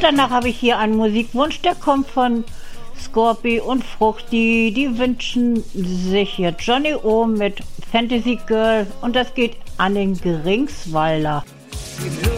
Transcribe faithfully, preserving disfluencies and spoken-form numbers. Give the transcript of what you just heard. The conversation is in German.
danach habe ich hier einen Musikwunsch, der kommt von Scorpi und Fruchti. Die wünschen sich hier Johnny O mit Fantasy Girl und das geht an den Geringswalder.